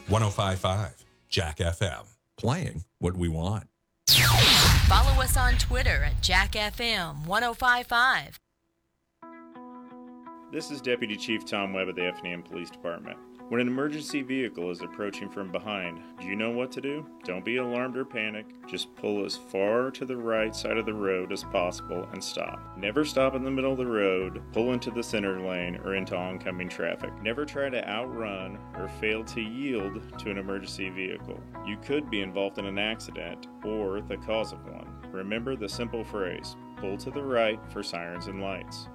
1055 Jack FM. Playing what we want. Follow us on Twitter at JackFM1055. This is Deputy Chief Tom Webb of the Effingham Police Department. When an emergency vehicle is approaching from behind, do you know what to do? Don't be alarmed or panic. Just pull as far to the right side of the road as possible and stop. Never stop in the middle of the road, pull into the center lane, or into oncoming traffic. Never try to outrun or fail to yield to an emergency vehicle. You could be involved in an accident or the cause of one. Remember the simple phrase, pull to the right for sirens and lights.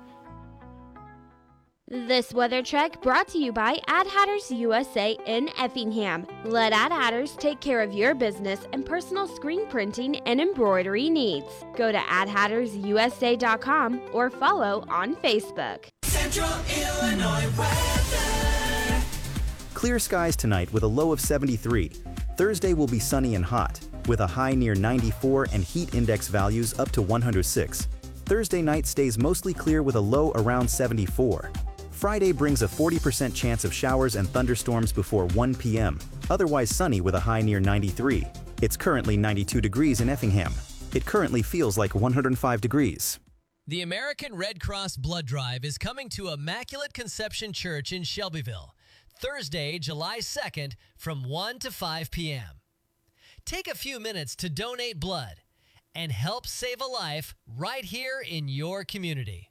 This weather check brought to you by Ad Hatters USA in Effingham. Let Ad Hatters take care of your business and personal screen printing and embroidery needs. Go to adhattersusa.com or follow on Facebook. Central Illinois weather. Clear skies tonight with a low of 73. Thursday will be sunny and hot, with a high near 94 and heat index values up to 106. Thursday night stays mostly clear with a low around 74. Friday brings a 40% chance of showers and thunderstorms before 1 p.m., otherwise sunny with a high near 93. It's currently 92 degrees in Effingham. It currently feels like 105 degrees. The American Red Cross Blood Drive is coming to Immaculate Conception Church in Shelbyville, Thursday, July 2nd from 1 to 5 p.m. Take a few minutes to donate blood and help save a life right here in your community.